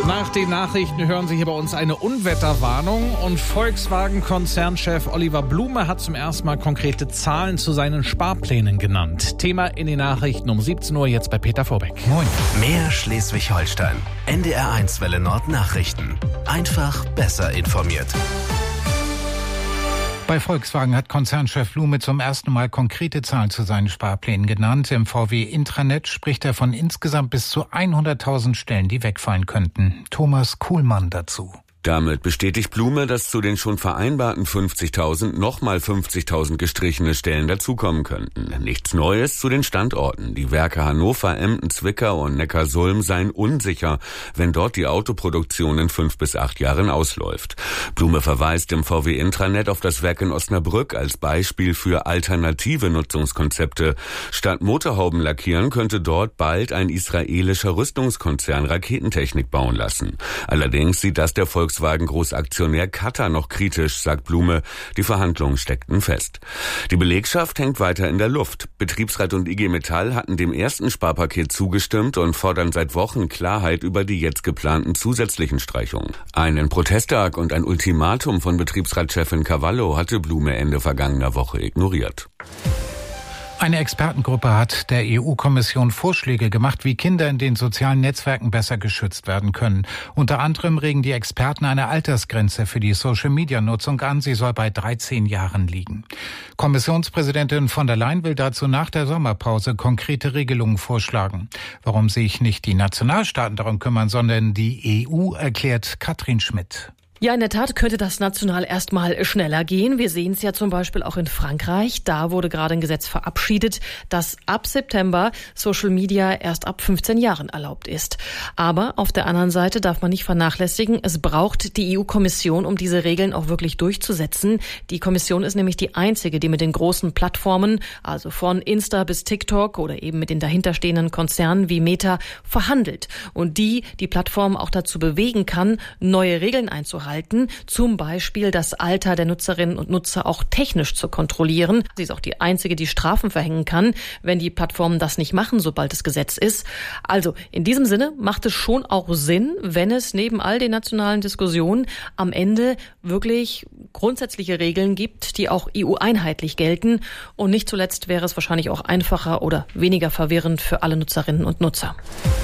Nach den Nachrichten hören Sie hier bei uns eine Unwetterwarnung und Volkswagen-Konzernchef Oliver Blume hat zum ersten Mal konkrete Zahlen zu seinen Sparplänen genannt. Thema in den Nachrichten um 17 Uhr jetzt bei Peter Vorbeck. Moin. Mehr Schleswig-Holstein. NDR1 Welle Nord Nachrichten. Einfach besser informiert. Bei Volkswagen hat Konzernchef Blume zum ersten Mal konkrete Zahlen zu seinen Sparplänen genannt. Im VW-Intranet spricht er von insgesamt bis zu 100.000 Stellen, die wegfallen könnten. Thomas Kuhlmann dazu. Damit bestätigt Blume, dass zu den schon vereinbarten 50.000 nochmal 50.000 gestrichene Stellen dazukommen könnten. Nichts Neues zu den Standorten. Die Werke Hannover, Emden, Zwickau und Neckarsulm seien unsicher, wenn dort die Autoproduktion in 5 bis 8 Jahren ausläuft. Blume verweist im VW-Intranet auf das Werk in Osnabrück als Beispiel für alternative Nutzungskonzepte. Statt Motorhauben lackieren könnte dort bald ein israelischer Rüstungskonzern Raketentechnik bauen lassen. Allerdings sieht das der Volkswagen-Großaktionär Qatar noch kritisch, sagt Blume. Die Verhandlungen steckten fest. Die Belegschaft hängt weiter in der Luft. Betriebsrat und IG Metall hatten dem ersten Sparpaket zugestimmt und fordern seit Wochen Klarheit über die jetzt geplanten zusätzlichen Streichungen. Einen Protesttag und ein Ultimatum von Betriebsratschefin Cavallo hatte Blume Ende vergangener Woche ignoriert. Eine Expertengruppe hat der EU-Kommission Vorschläge gemacht, wie Kinder in den sozialen Netzwerken besser geschützt werden können. Unter anderem regen die Experten eine Altersgrenze für die Social-Media-Nutzung an. Sie soll bei 13 Jahren liegen. Kommissionspräsidentin von der Leyen will dazu nach der Sommerpause konkrete Regelungen vorschlagen. Warum sich nicht die Nationalstaaten darum kümmern, sondern die EU, erklärt Katrin Schmidt. Ja, in der Tat könnte das national erstmal schneller gehen. Wir sehen es ja zum Beispiel auch in Frankreich. Da wurde gerade ein Gesetz verabschiedet, dass ab September Social Media erst ab 15 Jahren erlaubt ist. Aber auf der anderen Seite darf man nicht vernachlässigen, es braucht die EU-Kommission, um diese Regeln auch wirklich durchzusetzen. Die Kommission ist nämlich die einzige, die mit den großen Plattformen, also von Insta bis TikTok oder eben mit den dahinterstehenden Konzernen wie Meta, verhandelt. Und die Plattform auch dazu bewegen kann, neue Regeln einzuhalten. Zum Beispiel das Alter der Nutzerinnen und Nutzer auch technisch zu kontrollieren. Sie ist auch die einzige, die Strafen verhängen kann, wenn die Plattformen das nicht machen, sobald es Gesetz ist. Also in diesem Sinne macht es schon auch Sinn, wenn es neben all den nationalen Diskussionen am Ende wirklich grundsätzliche Regeln gibt, die auch EU-einheitlich gelten. Und nicht zuletzt wäre es wahrscheinlich auch einfacher oder weniger verwirrend für alle Nutzerinnen und Nutzer.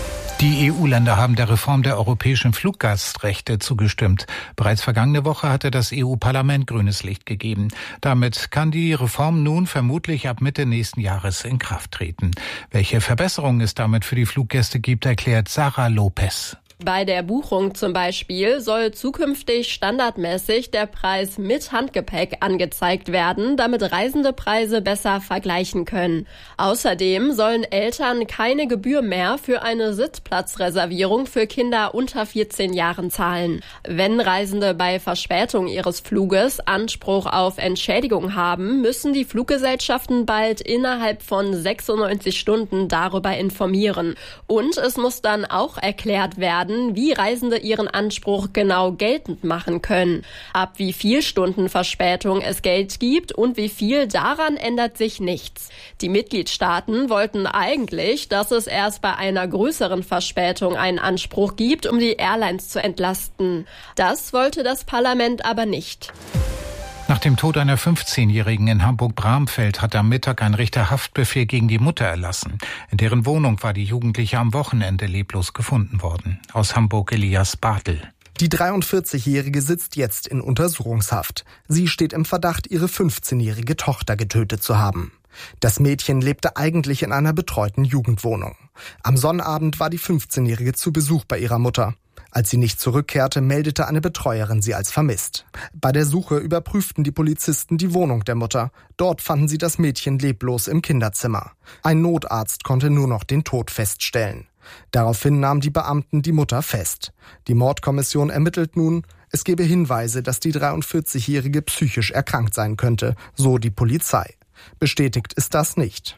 Die EU-Länder haben der Reform der europäischen Fluggastrechte zugestimmt. Bereits vergangene Woche hatte das EU-Parlament grünes Licht gegeben. Damit kann die Reform nun vermutlich ab Mitte nächsten Jahres in Kraft treten. Welche Verbesserungen es damit für die Fluggäste gibt, erklärt Sarah Lopez. Bei der Buchung zum Beispiel soll zukünftig standardmäßig der Preis mit Handgepäck angezeigt werden, damit Reisende Preise besser vergleichen können. Außerdem sollen Eltern keine Gebühr mehr für eine Sitzplatzreservierung für Kinder unter 14 Jahren zahlen. Wenn Reisende bei Verspätung ihres Fluges Anspruch auf Entschädigung haben, müssen die Fluggesellschaften bald innerhalb von 96 Stunden darüber informieren. Und es muss dann auch erklärt werden, wie Reisende ihren Anspruch genau geltend machen können. Ab wie viel Stunden Verspätung es Geld gibt und wie viel, daran ändert sich nichts. Die Mitgliedstaaten wollten eigentlich, dass es erst bei einer größeren Verspätung einen Anspruch gibt, um die Airlines zu entlasten. Das wollte das Parlament aber nicht. Nach dem Tod einer 15-Jährigen in Hamburg-Bramfeld hat am Mittag ein Richter Haftbefehl gegen die Mutter erlassen. In deren Wohnung war die Jugendliche am Wochenende leblos gefunden worden. Aus Hamburg Elias Bartel. Die 43-Jährige sitzt jetzt in Untersuchungshaft. Sie steht im Verdacht, ihre 15-jährige Tochter getötet zu haben. Das Mädchen lebte eigentlich in einer betreuten Jugendwohnung. Am Sonnabend war die 15-Jährige zu Besuch bei ihrer Mutter. Als sie nicht zurückkehrte, meldete eine Betreuerin sie als vermisst. Bei der Suche überprüften die Polizisten die Wohnung der Mutter. Dort fanden sie das Mädchen leblos im Kinderzimmer. Ein Notarzt konnte nur noch den Tod feststellen. Daraufhin nahmen die Beamten die Mutter fest. Die Mordkommission ermittelt nun, es gebe Hinweise, dass die 43-Jährige psychisch erkrankt sein könnte, so die Polizei. Bestätigt ist das nicht.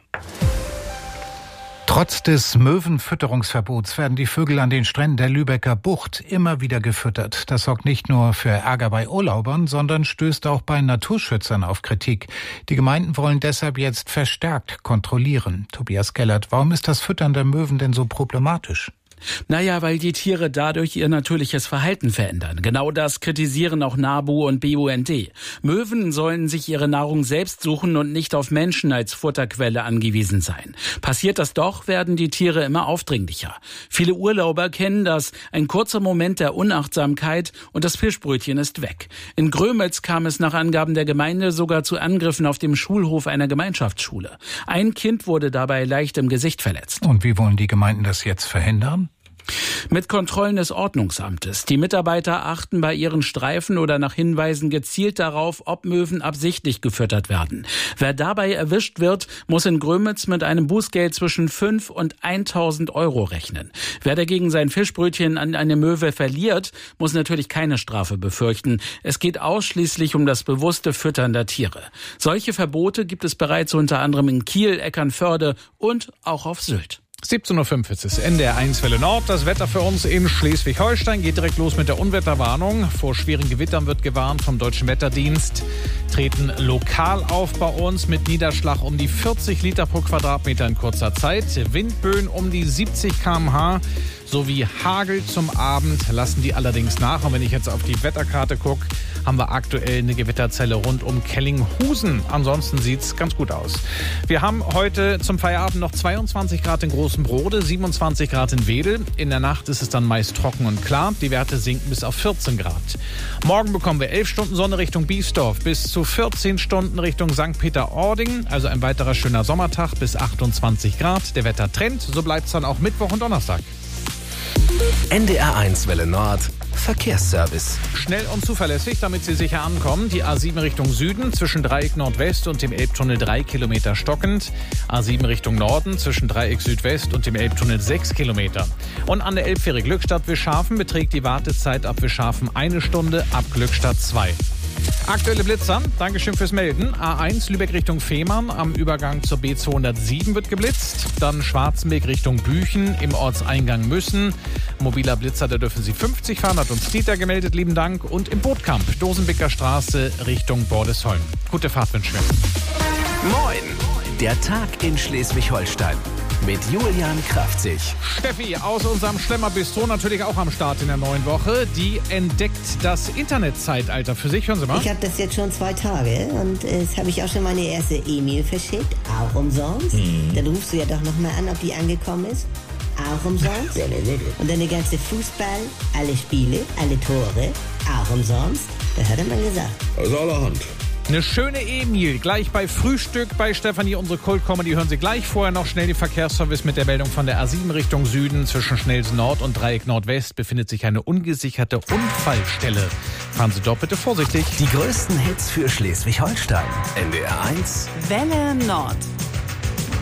Trotz des Möwenfütterungsverbots werden die Vögel an den Stränden der Lübecker Bucht immer wieder gefüttert. Das sorgt nicht nur für Ärger bei Urlaubern, sondern stößt auch bei Naturschützern auf Kritik. Die Gemeinden wollen deshalb jetzt verstärkt kontrollieren. Tobias Gellert, warum ist das Füttern der Möwen denn so problematisch? Naja, weil die Tiere dadurch ihr natürliches Verhalten verändern. Genau das kritisieren auch NABU und BUND. Möwen sollen sich ihre Nahrung selbst suchen und nicht auf Menschen als Futterquelle angewiesen sein. Passiert das doch, werden die Tiere immer aufdringlicher. Viele Urlauber kennen das. Ein kurzer Moment der Unachtsamkeit und das Fischbrötchen ist weg. In Grömitz kam es nach Angaben der Gemeinde sogar zu Angriffen auf dem Schulhof einer Gemeinschaftsschule. Ein Kind wurde dabei leicht im Gesicht verletzt. Und wie wollen die Gemeinden das jetzt verhindern? Mit Kontrollen des Ordnungsamtes. Die Mitarbeiter achten bei ihren Streifen oder nach Hinweisen gezielt darauf, ob Möwen absichtlich gefüttert werden. Wer dabei erwischt wird, muss in Grömitz mit einem Bußgeld zwischen 5 und 1.000 Euro rechnen. Wer dagegen sein Fischbrötchen an eine Möwe verliert, muss natürlich keine Strafe befürchten. Es geht ausschließlich um das bewusste Füttern der Tiere. Solche Verbote gibt es bereits unter anderem in Kiel, Eckernförde und auch auf Sylt. 17.05 Uhr ist es NDR 1 Welle Nord. Das Wetter für uns in Schleswig-Holstein geht direkt los mit der Unwetterwarnung. Vor schweren Gewittern wird gewarnt vom Deutschen Wetterdienst. Treten lokal auf bei uns mit Niederschlag um die 40 Liter pro Quadratmeter in kurzer Zeit. Windböen um die 70 km/h sowie Hagel zum Abend lassen die allerdings nach. Und wenn ich jetzt auf die Wetterkarte gucke, haben wir aktuell eine Gewitterzelle rund um Kellinghusen. Ansonsten sieht's ganz gut aus. Wir haben heute zum Feierabend noch 22 Grad in Großenbrode, 27 Grad in Wedel. In der Nacht ist es dann meist trocken und klar. Die Werte sinken bis auf 14 Grad. Morgen bekommen wir 11 Stunden Sonne Richtung Biesdorf, bis zu 14 Stunden Richtung St. Peter-Ording. Also ein weiterer schöner Sommertag bis 28 Grad. Der Wettertrend, so bleibt's dann auch Mittwoch und Donnerstag. NDR 1 Welle Nord. Verkehrsservice. Schnell und zuverlässig, damit Sie sicher ankommen. Die A7 Richtung Süden zwischen Dreieck Nordwest und dem Elbtunnel 3 Kilometer stockend. A7 Richtung Norden zwischen Dreieck Südwest und dem Elbtunnel 6 Kilometer. Und an der Elbfähre Glückstadt-Wischhafen beträgt die Wartezeit ab Wischhafen 1 Stunde, ab Glückstadt 2. Aktuelle Blitzer, Dankeschön fürs Melden. A1 Lübeck Richtung Fehmarn, am Übergang zur B207 wird geblitzt. Dann Schwarzenberg Richtung Büchen, im Ortseingang Müssen. Mobiler Blitzer, da dürfen Sie 50 fahren, hat uns Dieter gemeldet, lieben Dank. Und im Bootkamp, Dosenbicker Straße Richtung Bordesholm. Gute Fahrt wünschen wir. Moin, der Tag in Schleswig-Holstein. Mit Julian Kraftzig. Steffi aus unserem Schlemmerbistro, natürlich auch am Start in der neuen Woche. Die entdeckt das Internetzeitalter für sich. Hören Sie mal. Ich habe das jetzt schon 2 Tage und jetzt habe ich auch schon meine erste E-Mail verschickt, auch umsonst. Dann rufst du ja doch nochmal an, ob die angekommen ist. Auch umsonst. Und dann der ganze Fußball, alle Spiele, alle Tore, auch umsonst. Das hat er mal gesagt. Also allerhand. Eine schöne E-Mail, gleich bei Frühstück bei Stefanie, unsere Kult-Comedy. Hören Sie gleich vorher noch schnell die Verkehrsservice mit der Meldung von der A7 Richtung Süden. Zwischen Schnellsen Nord und Dreieck Nordwest befindet sich eine ungesicherte Unfallstelle. Fahren Sie dort bitte vorsichtig. Die größten Hits für Schleswig-Holstein. NDR 1 Welle Nord.